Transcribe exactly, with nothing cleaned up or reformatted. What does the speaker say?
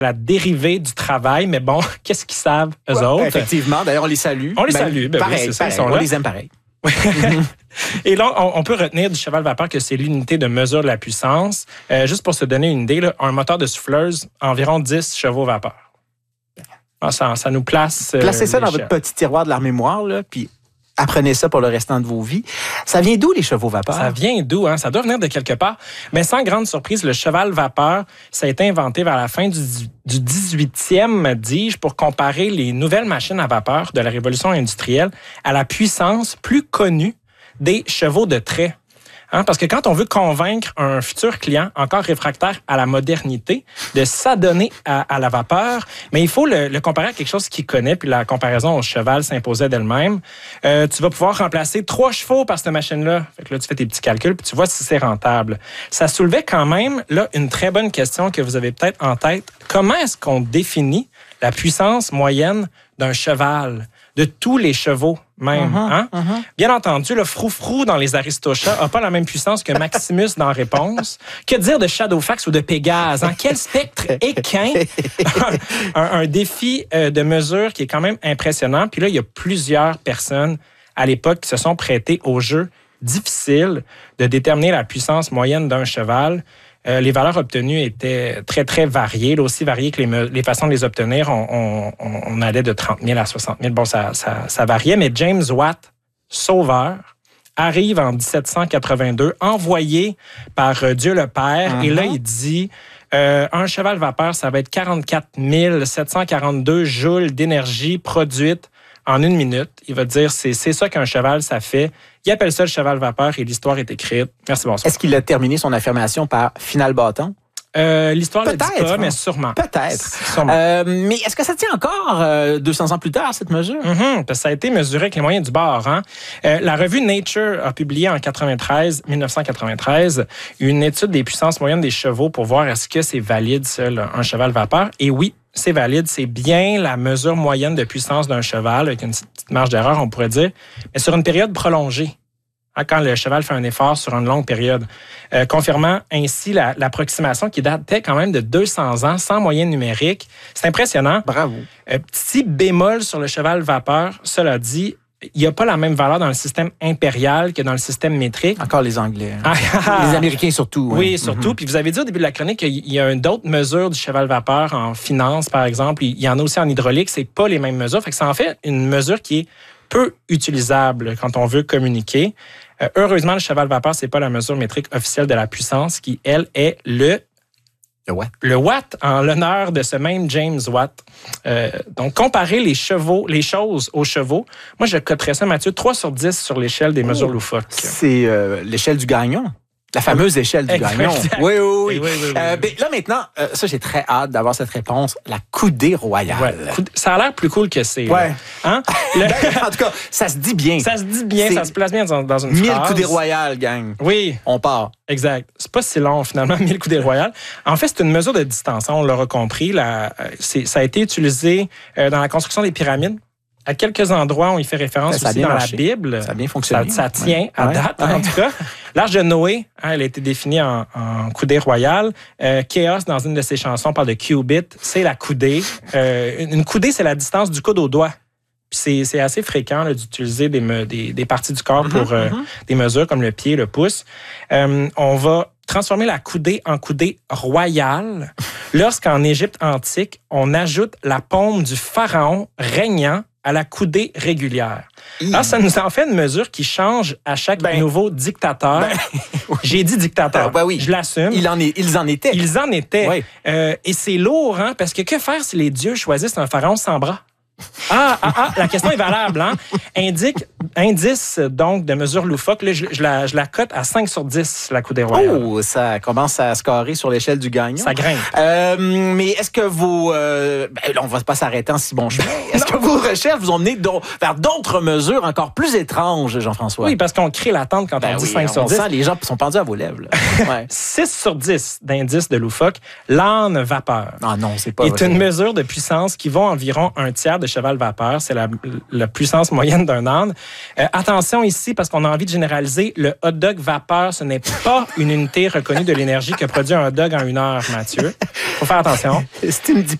la dérivée du travail, mais bon, qu'est-ce qu'ils savent, eux ouais, autres? Effectivement, d'ailleurs, on les salue. On les salue, ben pareil, oui, c'est ça, pareil, ils sont on là. les aime pareil. Et là, on, on peut retenir du cheval vapeur que c'est l'unité de mesure de la puissance. Euh, juste pour se donner une idée, là, un moteur de souffleuse, environ dix chevaux vapeur. Ah, ça, ça nous place... Euh, Placez ça dans l'échelle. votre petit tiroir de la mémoire, là, puis apprenez ça pour le restant de vos vies. Ça vient d'où, les chevaux vapeur? Ça vient d'où? Hein? Ça doit venir de quelque part. Mais sans grande surprise, le cheval vapeur, ça a été inventé vers la fin du, du dix-huitième, dis-je, pour comparer les nouvelles machines à vapeur de la révolution industrielle à la puissance plus connue des chevaux de trait. Hein? Parce que quand on veut convaincre un futur client encore réfractaire à la modernité de s'adonner à, à la vapeur, mais il faut le, le comparer à quelque chose qu'il connaît, puis la comparaison au cheval s'imposait d'elle-même. Euh, tu vas pouvoir remplacer trois chevaux par cette machine-là. Fait que là, tu fais tes petits calculs, puis tu vois si c'est rentable. Ça soulevait quand même là une très bonne question que vous avez peut-être en tête. Comment est-ce qu'on définit la puissance moyenne d'un cheval, de tous les chevaux même? Uh-huh, hein? uh-huh. Bien entendu, le froufrou dans les Aristochats n'a pas la même puissance que Maximus dans Réponse. Que dire de Shadowfax ou de Pégase? Hein? Quel spectre équin! un, un défi de mesure qui est quand même impressionnant. Puis là, il y a plusieurs personnes à l'époque qui se sont prêtées au jeu difficile de déterminer la puissance moyenne d'un cheval. Euh, les valeurs obtenues étaient très, très variées, là, aussi variées que les, me- les façons de les obtenir. On, on, on allait de trente mille à soixante mille. Bon, ça, ça, ça variait, mais James Watt, sauveur, arrive en dix-sept cent quatre-vingt-deux, envoyé par euh, Dieu le Père, uh-huh. Et là, il dit... Euh, un cheval vapeur, ça va être quarante-quatre mille sept cent quarante-deux joules d'énergie produite en une minute. Il va dire, c'est, c'est ça qu'un cheval, ça fait. Il appelle ça le cheval vapeur et l'histoire est écrite. Merci, bonsoir. Est-ce qu'il a terminé son affirmation par final bâton? Euh, l'histoire ne le dit pas, hein? mais sûrement. Peut-être. Sûrement. Euh, mais est-ce que ça tient encore euh, deux cents ans plus tard, cette mesure? Mm-hmm, parce que ça a été mesuré avec les moyens du bord. Hein? Euh, la revue Nature a publié en quatre-vingt-treize, dix-neuf cent quatre-vingt-treize une étude des puissances moyennes des chevaux pour voir est-ce que c'est valide, ça, là, un cheval vapeur. Et oui, c'est valide. C'est bien la mesure moyenne de puissance d'un cheval, avec une petite marge d'erreur, on pourrait dire, mais sur une période prolongée. Quand le cheval fait un effort sur une longue période, euh, confirmant ainsi la, l'approximation qui datait quand même de deux cents ans, sans moyenne numérique. C'est impressionnant. Bravo. Euh, petit bémol sur le cheval vapeur, cela dit, il n'y a pas la même valeur dans le système impérial que dans le système métrique. Encore les Anglais. Hein? Les Américains surtout. Oui, hein? surtout. Mm-hmm. Puis vous avez dit au début de la chronique qu'il y a d'autres mesures du cheval vapeur en finance, par exemple. Il y en a aussi en hydraulique. C'est pas les mêmes mesures. Fait que ça en fait une mesure qui est peu utilisable quand on veut communiquer. Euh, heureusement, le cheval vapeur, c'est pas la mesure métrique officielle de la puissance qui, elle, est le Le watt. Le watt, en l'honneur de ce même James Watt. Euh, donc, comparer les chevaux, les choses aux chevaux, moi, je coterais ça, Mathieu, trois sur dix sur l'échelle des mesures oh, loufoques. C'est euh, l'échelle du gagnon. La fameuse échelle du exact. gagnon. Oui, oui, oui. oui, oui, oui, euh, oui. ben, là, maintenant, euh, ça, j'ai très hâte d'avoir cette réponse. La coudée royale. Ouais. Ça a l'air plus cool que c'est. Ouais. Hein? Le... en tout cas, ça se dit bien. Ça se dit bien, c'est ça se place bien dans, dans une mille phrase. coudées royales, gang. Oui. On part. Exact. C'est pas si long, finalement, mille coudées royales. En fait, c'est une mesure de distance. Hein, on l'aura compris. La, c'est, ça a été utilisé euh, dans la construction des pyramides. À quelques endroits, on y fait référence ça, ça aussi dans marché. la Bible. Ça a bien fonctionné. Ça, ça tient ouais. à ouais. date, ouais. en tout cas. L'Arche de Noé, hein, elle a été définie en, en coudée royale. Euh, Chaos, dans une de ses chansons, parle de cubit. C'est la coudée. Euh, une coudée, c'est la distance du coude au doigt. Puis c'est, c'est assez fréquent là, d'utiliser des, me, des, des parties du corps pour euh, mm-hmm. des mesures comme le pied, le pouce. Euh, on va transformer la coudée en coudée royale lorsqu'en Égypte antique, on ajoute la paume du pharaon régnant à la coudée régulière. Mmh. Alors, ça nous en fait une mesure qui change à chaque ben, nouveau dictateur. Ben, oui. J'ai dit dictateur. Ben, ben oui. Je l'assume. Il en est, ils en étaient. Ils en étaient. Oui. Euh, et c'est lourd, hein, parce que que faire si les dieux choisissent un pharaon sans bras? Ah, ah, ah, la question est valable. Hein? Indique, indice donc de mesure loufoque. Là, je, je, la, je la cote à cinq sur dix, la coudée royale. Oh, ça commence à se carrer sur l'échelle du gagnon. Ça grimpe. Euh, mais est-ce que vos... Euh, ben, là, on va pas s'arrêter en si bon chemin. Est-ce que vos recherches vous ont mené do- vers d'autres mesures encore plus étranges, Jean-François? Oui, parce qu'on crée l'attente quand ben on dit oui, cinq sur dix. Sent, les gens sont pendus à vos lèvres. Ouais. six sur dix d'indice de loufoque. L'âne vapeur. Ah non, c'est pas est vrai. Une mesure de puissance qui vaut environ un tiers de cheval vapeur. C'est la, la puissance moyenne d'un âne. Euh, attention ici, parce qu'on a envie de généraliser, le hot dog vapeur, ce n'est pas une unité reconnue de l'énergie que produit un hot dog en une heure, Mathieu. Faut faire attention. Si tu me dis